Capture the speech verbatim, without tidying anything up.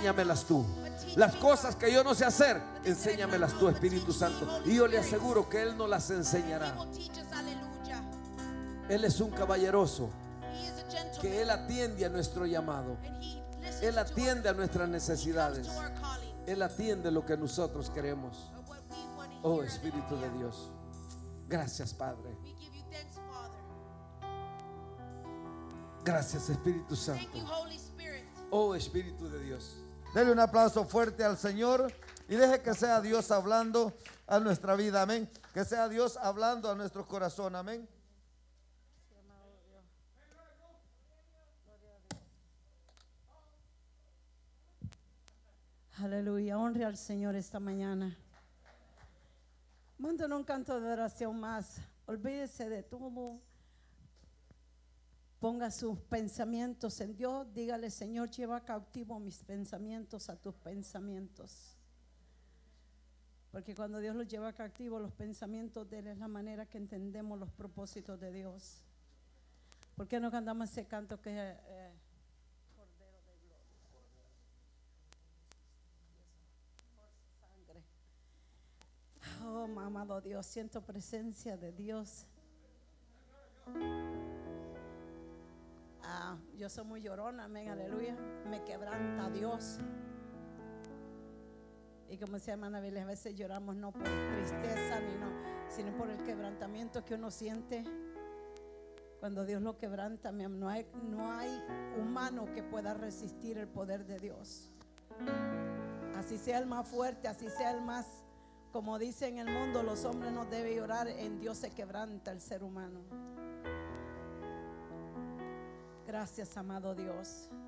enséñamelas tú. Las cosas que yo no sé hacer, enséñamelas tú, Espíritu Santo. Y yo le aseguro que Él nos las enseñará. Él es un caballeroso, que Él atiende a nuestro llamado. Él atiende a nuestras necesidades. Él atiende lo que nosotros queremos. Oh Espíritu de Dios, gracias Padre. Gracias Espíritu Santo. Oh Espíritu de Dios. Dele un aplauso fuerte al Señor y deje que sea Dios hablando a nuestra vida, amén. Que sea Dios hablando a nuestro corazón, amén. Aleluya, honre al Señor esta mañana. Mándanos un canto de adoración más. Olvídese de todo. Ponga sus pensamientos en Dios. Dígale: Señor, lleva cautivo mis pensamientos a tus pensamientos. Porque cuando Dios los lleva cautivo, los pensamientos de Él es la manera que entendemos los propósitos de Dios. ¿Por qué no cantamos ese canto que es eh, Cordero de Gloria? Oh, amado Dios, siento presencia de Dios. Ah, yo soy muy llorona, amén, aleluya. Me quebranta Dios. Y como decía hermana Billy, a veces lloramos no por tristeza ni no, sino por el quebrantamiento que uno siente cuando Dios lo quebranta. No hay, no hay humano que pueda resistir el poder de Dios. Así sea el más fuerte, así sea el más, como dice en el mundo, los hombres no deben llorar, en Dios se quebranta el ser humano. Gracias, amado Dios.